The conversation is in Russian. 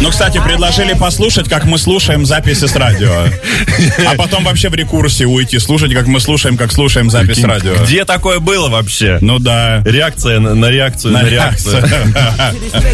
Ну, кстати, предложили послушать, как мы слушаем записи с радио. А потом вообще в рекурсии уйти, слушать, как мы слушаем, запись с радио. Где такое было вообще? Ну да. Реакция на реакцию на реакцию.